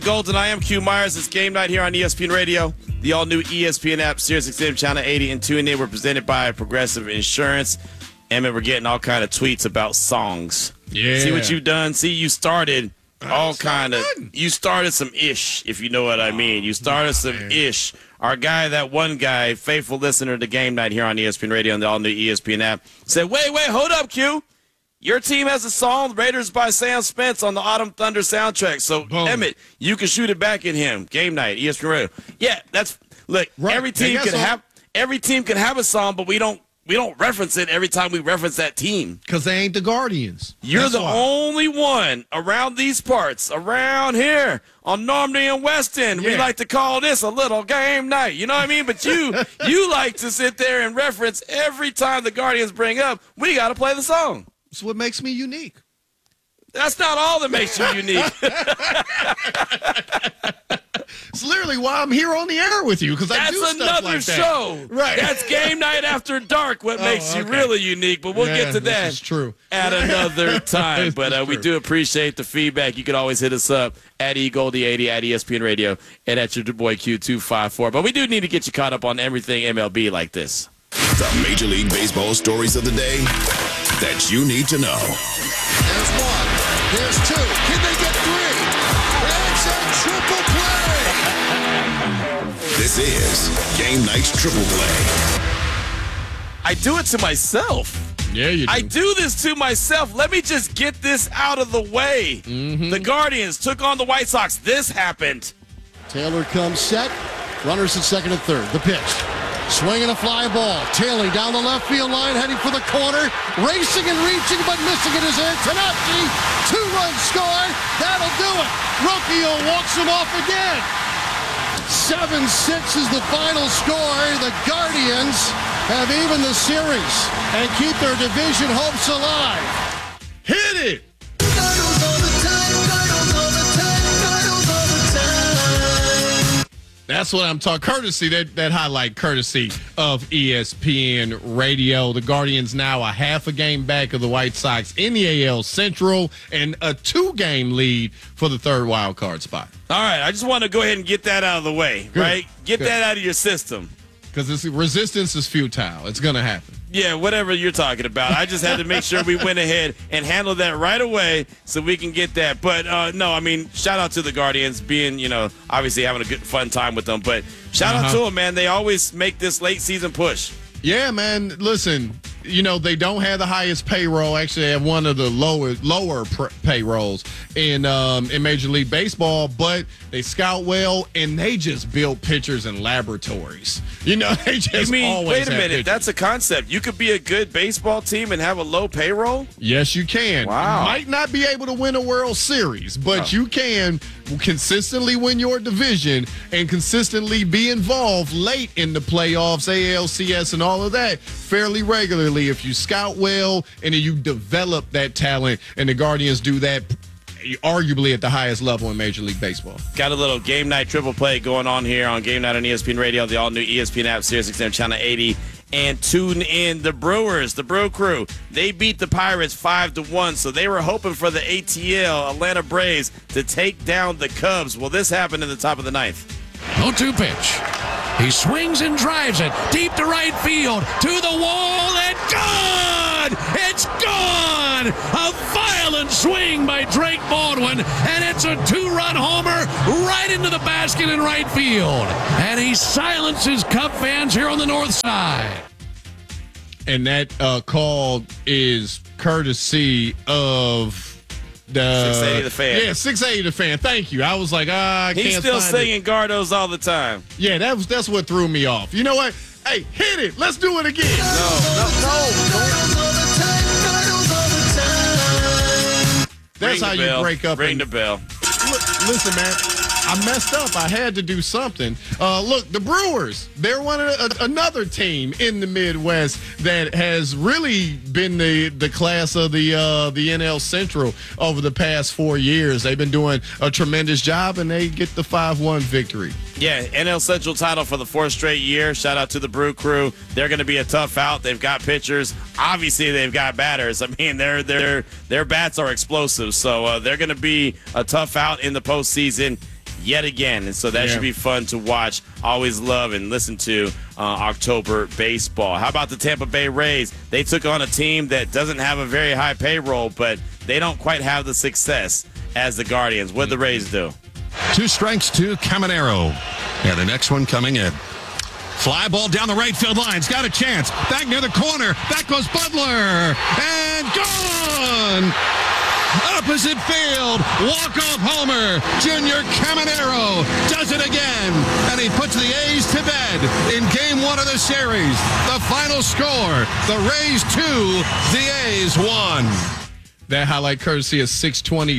Golden, I am Q Myers. It's game night here on ESPN Radio, the all-new ESPN app, SiriusXM Channel 80, and TuneIn. We're presented by Progressive Insurance. Emmett, we're getting all kind of tweets about songs. Yeah. See what you've done? See, you started you started some ish, if you know what I mean. You started some ish. Our guy, that one guy, faithful listener to game night here on ESPN Radio and the all-new ESPN app, said, wait, hold up, Q. Your team has a song, Raiders by Sam Spence, on the Autumn Thunder soundtrack. So, boom. Emmett, you can shoot it back at him. Game night, ESPN Radio. Yeah, look, right. every team can have a song, but we don't reference it every time we reference that team. Because they ain't the Guardians. You're the only one around these parts, around here on Normandy and Weston. We like to call this a little game night. You know what I mean? But you like to sit there and reference every time the Guardians bring up, we got to play the song. That's what makes me unique. That's not all that makes you unique. It's literally why I'm here on the air with you, because I do stuff like that. That's another show. Right. That's Game Night After Dark, what makes you really unique. But we'll get to that is true. at another time. But we do appreciate the feedback. You can always hit us up at eGoldie80, at ESPN Radio, and at your boy Q254. But we do need to get you caught up on everything MLB like this. The Major League Baseball stories of the day that you need to know. There's one. There's two. Can they get three? It's a triple play. This is Game Night's Triple Play. I do it to myself. Yeah, you do. I do this to myself. Let me just get this out of the way. The Guardians took on the White Sox. This happened. Taylor comes set. Runners at second and third. The pitch. Swinging a fly ball. Tailing down the left field line, heading for the corner. Racing and reaching, but missing it is Antonacci. 2-run score. That'll do it. Rocchio walks him off again. 7-6 is the final score. The Guardians have evened the series and keep their division hopes alive. Hit it! That's what I'm talking. Courtesy, that highlight courtesy of ESPN Radio. The Guardians now a half a game back of the White Sox in the AL Central and a 2-game lead for the third wild card spot. All right, I just want to go ahead and get that out of the way, right? Get that out of your system. Because resistance is futile. It's going to happen. Yeah, whatever you're talking about. I just had to make sure we went ahead and handled that right away so we can get that. But, no, I mean, shout out to the Guardians being, obviously having a good, fun time with them. But shout out to them, man. They always make this late season push. Yeah, man. Listen, they don't have the highest payroll. Actually, they have one of the lower payrolls in Major League Baseball, but they scout well, and they just build pitchers in laboratories. They just always wait a minute, pitchers. that's a concept. You could be a good baseball team and have a low payroll? Yes, you can. Wow. You might not be able to win a World Series, but you can consistently win your division and consistently be involved late in the playoffs, ALCS, and all of that fairly regularly if you scout well and then you develop that talent, and the Guardians do that arguably at the highest level in Major League Baseball. Got a little game night triple play going on here on Game Night on ESPN Radio, the all-new ESPN app, SiriusXM Channel 80, and tune in. The Brewers, the Brew Crew, they beat the Pirates 5-1, so they were hoping for the ATL, Atlanta Braves, to take down the Cubs. Well, this happened in the top of the ninth. 0-2 pitch. He swings and drives it deep to right field, to the wall, and gone! It's gone! A violent swing by Drake Baldwin, and it's a 2-run homer right into the basket in right field. And he silences Cub fans here on the north side. And that call is courtesy of the 680 The Fan. Yeah, 680 The Fan. Thank you. I was like, I He's can't still find singing Gardos all the time. Yeah, that's what threw me off. You know what? Hey, hit it. Let's do it again. That's how you break up. Ring the bell. Listen, man. I messed up. I had to do something. Look, the Brewers, they're another team in the Midwest that has really been the class of the NL Central over the past 4 years. They've been doing a tremendous job, and they get the 5-1 victory. Yeah, NL Central title for the 4th straight year. Shout out to the Brew Crew. They're going to be a tough out. They've got pitchers. Obviously, they've got batters. I mean, their bats are explosive, so they're going to be a tough out in the postseason. yet again. And so that should be fun to watch. Always love and listen to October baseball. How about the Tampa Bay Rays? They took on a team that doesn't have a very high payroll, but they don't quite have the success as the Guardians. What'd the Rays do? 2 strikes to Caminero. And the next one coming in. Fly ball down the right field line. It's got a chance. Back near the corner. Back goes Butler. And gone! Opposite field. Walk-off homer. Junior Caminero does it again. And he puts the A's to bed in Game 1 of the series. The final score, the Rays 2, the A's 1. That highlight courtesy of 620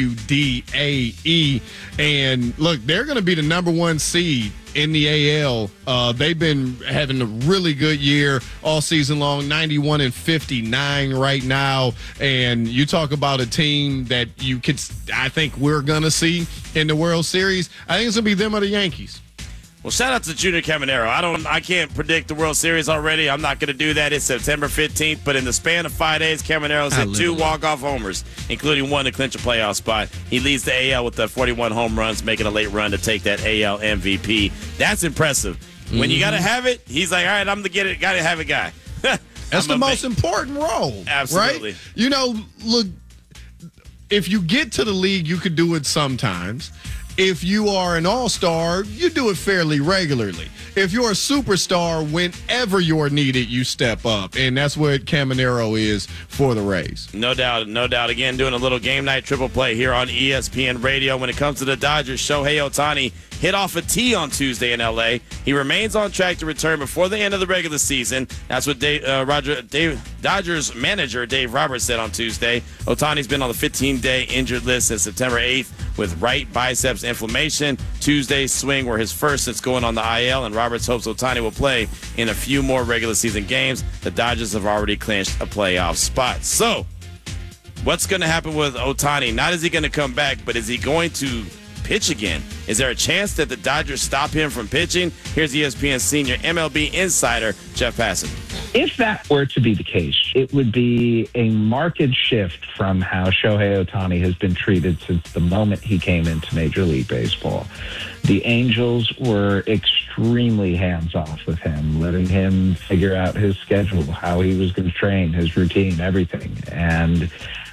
WDAE. And look, they're going to be the number 1 seed in the AL. They've been having a really good year all season long, 91-59 right now. And you talk about a team that I think we're going to see in the World Series. I think it's going to be them or the Yankees. Well, shout out to Junior Caminero. I can't predict the World Series already. I'm not going to do that. It's September 15th, but in the span of 5 days, Caminero's hit 2 walk-off homers, including one to clinch a playoff spot. He leads the AL with the 41 home runs, making a late run to take that AL MVP. That's impressive. When you got to have it, he's like, all right, I'm the got to have it guy. That's the most important role. Absolutely. Right? You know, look, if you get to the league, you could do it sometimes. If you are an all-star, you do it fairly regularly. If you're a superstar, whenever you're needed, you step up. And that's what Caminero is for the Rays. No doubt, no doubt. Again, doing a little game night triple play here on ESPN Radio. When it comes to the Dodgers, Shohei Ohtani hit off a tee on Tuesday in L.A. He remains on track to return before the end of the regular season. That's what Dodgers manager Dave Roberts said on Tuesday. Ohtani's been on the 15-day injured list since September 8th with right biceps inflammation. Tuesday's swing were his first since going on the IL, and Roberts hopes Ohtani will play in a few more regular season games. The Dodgers have already clinched a playoff spot. So, what's going to happen with Ohtani? Not is he going to come back, but is he going to pitch again? Is there a chance that the Dodgers stop him from pitching? Here's ESPN senior MLB insider Jeff Passan. If that were to be the case, it would be a marked shift from how Shohei Ohtani has been treated since the moment he came into Major League Baseball. The Angels were extremely hands-off with him, letting him figure out his schedule, how he was going to train, his routine, everything. And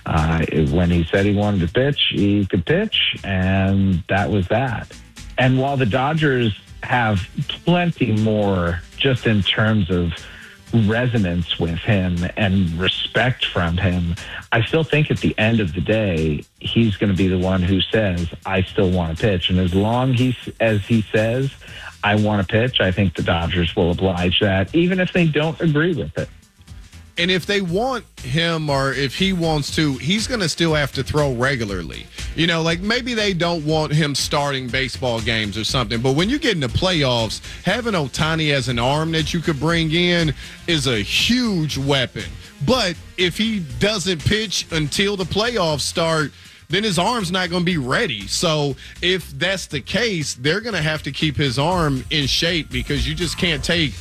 when he said he wanted to pitch, he could pitch, and that was that. And while the Dodgers have plenty more just in terms of resonance with him and respect from him, I still think at the end of the day, he's going to be the one who says, I still want to pitch. And as long as he says, I want to pitch, I think the Dodgers will oblige that, even if they don't agree with it. And if they want him or if he wants to, he's going to still have to throw regularly. You know, like maybe they don't want him starting baseball games or something. But when you get into playoffs, having Ohtani as an arm that you could bring in is a huge weapon. But if he doesn't pitch until the playoffs start, then his arm's not going to be ready. So if that's the case, they're going to have to keep his arm in shape because you just can't take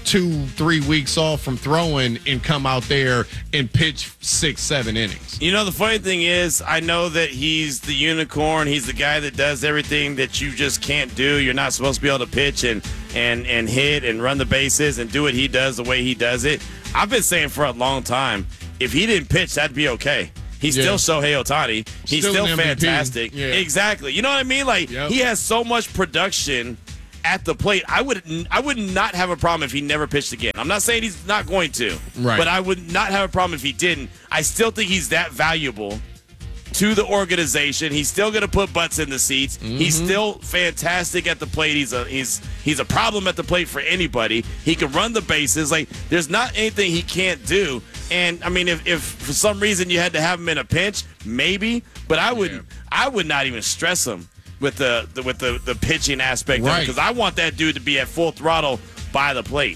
2-3 weeks off from throwing and come out there and pitch 6-7 innings. You know, the funny thing is, I know that he's the unicorn. He's the guy that does everything that you just can't do. You're not supposed to be able to pitch and hit and run the bases and do what he does the way he does it. I've been saying for a long time, if he didn't pitch, that'd be okay. He's still Shohei Ohtani. He's still fantastic. Yeah. Exactly. You know what I mean? Like, he has so much production at the plate. I would not have a problem if he never pitched again. I'm not saying he's not going to, but I would not have a problem if he didn't. I still think he's that valuable to the organization. He's still going to put butts in the seats. He's still fantastic at the plate. He's a problem at the plate for anybody. He can run the bases. Like, there's not anything he can't do. And I mean, if for some reason you had to have him in a pinch, maybe. But I would not even stress him with the pitching aspect of it, because I want that dude to be at full throttle by the plate.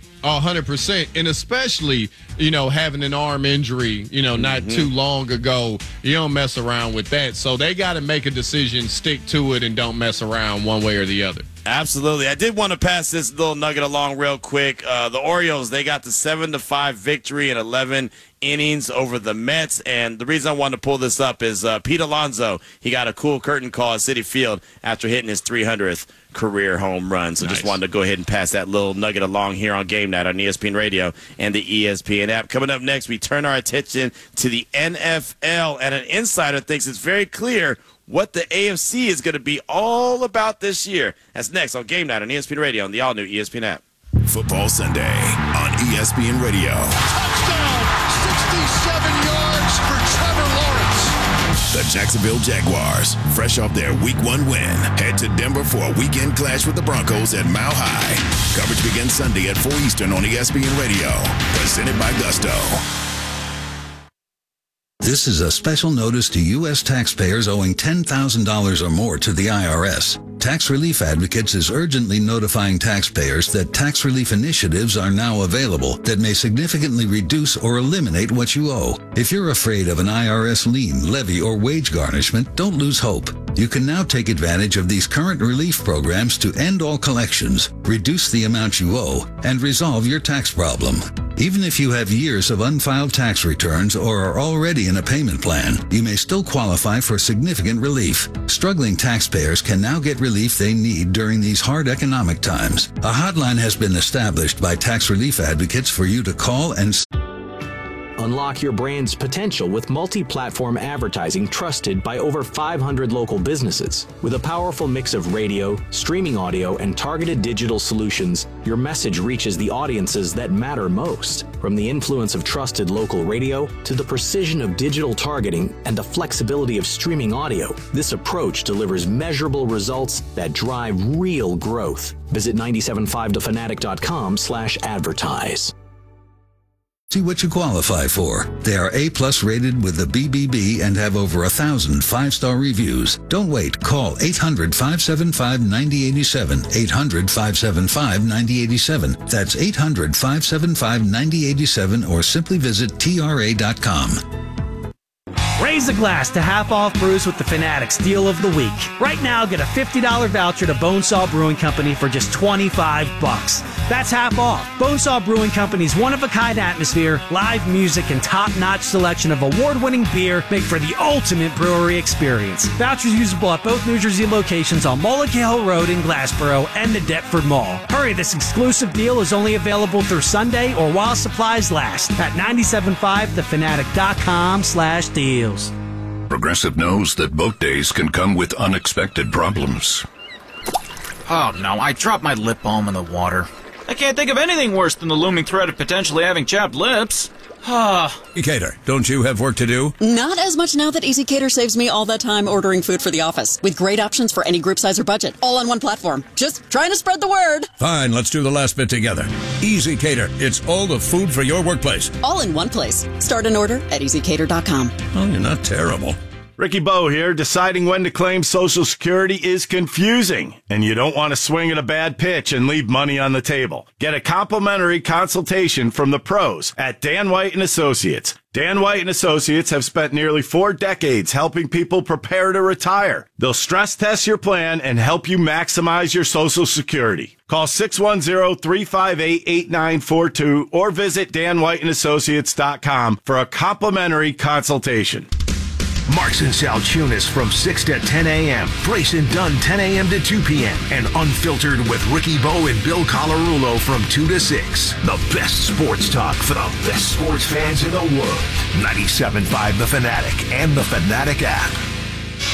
100%. And especially, you know, having an arm injury, you know, not too long ago, you don't mess around with that. So they got to make a decision, stick to it, and don't mess around one way or the other. Absolutely. I did want to pass this little nugget along real quick. The Orioles, they got the 7-5 victory in 11 innings over the Mets. And the reason I wanted to pull this up is Pete Alonso, he got a cool curtain call at Citi Field after hitting his 300th career home run. So just wanted to go ahead and pass that little nugget along here on Game Night on ESPN Radio and the ESPN app. Coming up next, we turn our attention to the NFL, and an insider thinks it's very clear what the AFC is going to be all about this year. That's next on Game Night on ESPN Radio and the all-new ESPN app. Football Sunday on ESPN Radio. Touchdown! 67 yards for Trevor Lawrence. The Jacksonville Jaguars, fresh off their Week 1 win, head to Denver for a weekend clash with the Broncos at Mile High. Coverage begins Sunday at 4 Eastern on ESPN Radio. Presented by Gusto. This is a special notice to U.S. taxpayers owing $10,000 or more to the IRS. Tax Relief Advocates is urgently notifying taxpayers that tax relief initiatives are now available that may significantly reduce or eliminate what you owe. If you're afraid of an IRS lien, levy, or wage garnishment, don't lose hope. You can now take advantage of these current relief programs to end all collections, reduce the amount you owe, and resolve your tax problem. Even if you have years of unfiled tax returns or are already in a payment plan, you may still qualify for significant relief. Struggling taxpayers can now get relief they need during these hard economic times. A hotline has been established by Tax Relief Advocates for you to call and Unlock your brand's potential with multi-platform advertising trusted by over 500 local businesses. With a powerful mix of radio, streaming audio, and targeted digital solutions, your message reaches the audiences that matter most. From the influence of trusted local radio to the precision of digital targeting and the flexibility of streaming audio, this approach delivers measurable results that drive real growth. Visit 975thefanatic.com/advertise. See what you qualify for. They are A+ rated with the BBB and have over 1,000 5-star reviews. Don't wait. Call 800-575-9087. 800-575-9087. That's 800-575-9087 or simply visit TRA.com. Raise a glass to half off brews with the Fanatics deal of the week. Right now, get a $50 voucher to Bonesaw Brewing Company for just $25. That's half off. Bonesaw Brewing Company's one-of-a-kind atmosphere, live music, and top-notch selection of award-winning beer make for the ultimate brewery experience. Vouchers usable at both New Jersey locations on Mulligan Hill Road in Glassboro and the Deptford Mall. Hurry, this exclusive deal is only available through Sunday or while supplies last at 975thefanatic.com/deals. Progressive knows that boat days can come with unexpected problems. Oh no, I dropped my lip balm in the water. I can't think of anything worse than the looming threat of potentially having chapped lips. Cater, don't you have work to do? Not as much now that Easy Cater saves me all that time ordering food for the office. With great options for any group size or budget. All on one platform. Just trying to spread the word. Fine, let's do the last bit together. Easy Cater. It's all the food for your workplace. All in one place. Start an order at easycater.com. Oh, you're not terrible. Ricky Bo here. Deciding when to claim Social Security is confusing, and you don't want to swing at a bad pitch and leave money on the table. Get a complimentary consultation from the pros at Dan White & Associates. Dan White & Associates have spent nearly 4 decades helping people prepare to retire. They'll stress test your plan and help you maximize your Social Security. Call 610-358-8942 or visit danwhiteandassociates.com for a complimentary consultation. Marks and Salchunas from 6 to 10 a.m. Brace and Dunn 10 a.m. to 2 p.m. And Unfiltered with Ricky Bo and Bill Colarulo from 2 to 6. The best sports talk for the best sports fans in the world. 97.5 The Fanatic and the Fanatic app.